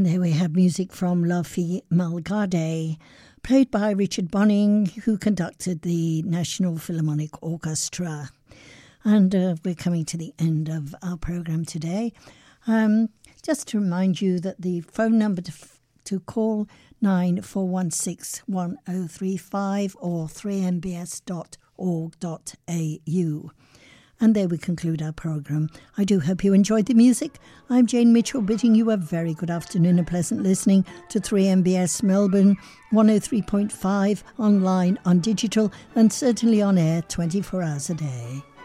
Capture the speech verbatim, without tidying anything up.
there we have music from La Fille Malgarde, played by Richard Bonning, who conducted the National Philharmonic Orchestra. And uh, we're coming to the end of our programme today. Um, just to remind you that the phone number to, f- to call nine four one six one oh three five or three m b s dot org dot a u. And there we conclude our programme. I do hope you enjoyed the music. I'm Jane Mitchell, bidding you a very good afternoon and pleasant listening to three M B S Melbourne, one oh three point five, online, on digital, and certainly on air twenty-four hours a day.